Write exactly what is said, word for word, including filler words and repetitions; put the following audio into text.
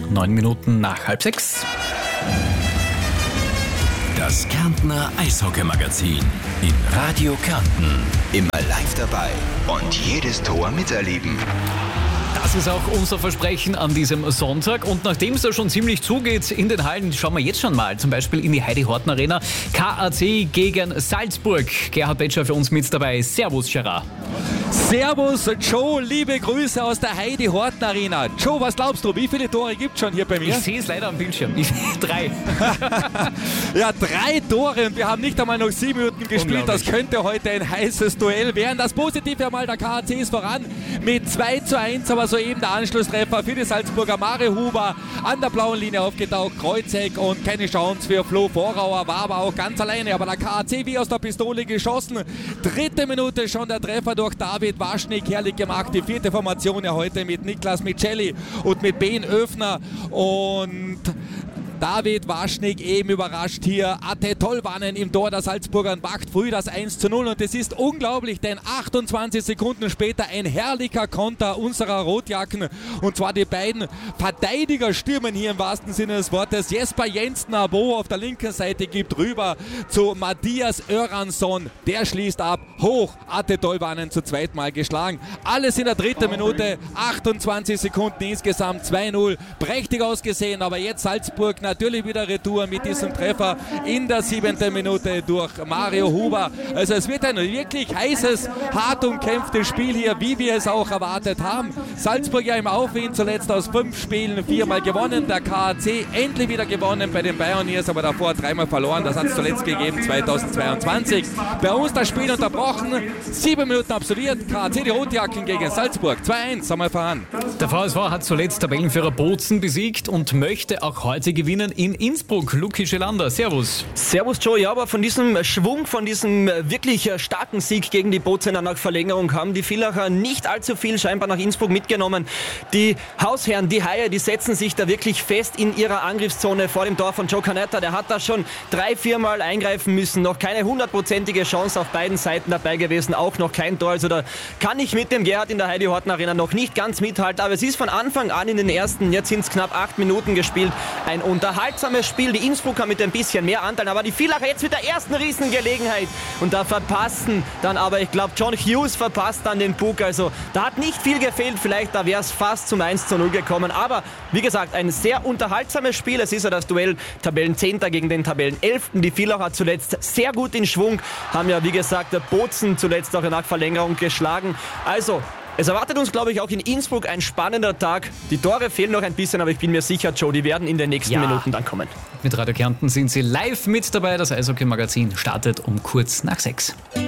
neun Minuten nach halb sechs. Das Kärntner Eishockey-Magazin in Radio Kärnten. Immer live dabei und jedes Tor miterleben. Das ist auch unser Versprechen an diesem Sonntag. Und nachdem es da schon ziemlich zugeht in den Hallen, schauen wir jetzt schon mal zum Beispiel in die Heidi-Horten-Arena. K A C gegen Salzburg. Gerhard Betscher für uns mit dabei. Servus, Gerard. Servus, Joe, liebe Grüße aus der Heidi-Horten-Arena. Joe, was glaubst du, wie viele Tore gibt es schon hier bei mir? Ich sehe es leider am Bildschirm. Ich sehe drei. Ja, drei Tore und wir haben nicht einmal noch sieben Minuten gespielt. Das könnte heute ein heißes Duell werden. Das Positive einmal, der K A C ist voran mit zwei zu eins, aber soeben der Anschlusstreffer für die Salzburger. Mario Huber an der blauen Linie aufgetaucht, Kreuzeck und keine Chance für Flo Vorauer, war aber auch ganz alleine. Aber der K A C wie aus der Pistole geschossen. Dritte Minute schon der Treffer durch David Waschnik, herrlich gemacht. Die vierte Formation ja heute mit Niklas Micelli und mit Ben Öfner und David Waschnik eben überrascht hier. Ate Tolvanen im Tor der Salzburger macht früh das eins zu null und es ist unglaublich, denn achtundzwanzig Sekunden später ein herrlicher Konter unserer Rotjacken und zwar die beiden Verteidiger stürmen hier im wahrsten Sinne des Wortes. Jesper Jensen-Abo auf der linken Seite gibt rüber zu Matthias Öransson. Der schließt ab. Hoch. Ate Tolvanen zu zweit Mal geschlagen. Alles in der dritten Minute. achtundzwanzig Sekunden insgesamt. zwei null. Prächtig ausgesehen, aber jetzt Salzburg natürlich wieder Retour mit diesem Treffer in der siebten Minute durch Mario Huber. Also es wird ein wirklich heißes, hart umkämpftes Spiel hier, wie wir es auch erwartet haben. Salzburg ja im Aufwind, zuletzt aus fünf Spielen viermal gewonnen. Der K A C endlich wieder gewonnen bei den Pioneers, aber davor dreimal verloren. Das hat es zuletzt gegeben zweitausendzweiundzwanzig. Bei uns das Spiel unterbrochen, sieben Minuten absolviert. K A C die Rotjacken gegen Salzburg. zwei eins, einmal voran. Der V S V hat zuletzt Tabellenführer Bozen besiegt und möchte auch heute gewinnen in Innsbruck. Luki Schelander, servus. Servus Joe, ja, aber von diesem Schwung, von diesem wirklich starken Sieg gegen die Bozener nach Verlängerung haben die Villacher nicht allzu viel scheinbar nach Innsbruck mitgenommen. Die Hausherren, die Haie, die setzen sich da wirklich fest in ihrer Angriffszone vor dem Tor von Joe Canetta. Der hat da schon drei, viermal eingreifen müssen. Noch keine hundertprozentige Chance auf beiden Seiten dabei gewesen. Auch noch kein Tor. Also da kann ich mit dem Gerhard in der Heidi-Horten-Arena noch nicht ganz mithalten. Aber es ist von Anfang an in den ersten, jetzt sind es knapp acht Minuten gespielt, ein unterhaltsames Spiel. Die Innsbrucker mit ein bisschen mehr Anteil, aber die Villacher jetzt mit der ersten Riesengelegenheit. Und da verpassen dann aber, ich glaube, John Hughes verpasst dann den Puck. Also da hat nicht viel gefehlt. Vielleicht da wäre es fast zum eins zu null gekommen. Aber wie gesagt, ein sehr unterhaltsames Spiel. Es ist ja das Duell Tabellenzehnter gegen den Tabellenelften. Die Villacher zuletzt sehr gut in Schwung. Haben ja, wie gesagt, der Bozen zuletzt auch nach Verlängerung geschlagen. Also es erwartet uns, glaube ich, auch in Innsbruck ein spannender Tag. Die Tore fehlen noch ein bisschen, aber ich bin mir sicher, Joe, die werden in den nächsten ja. Minuten dann kommen. Mit Radio Kärnten sind Sie live mit dabei. Das Eishockey-Magazin startet um kurz nach sechs.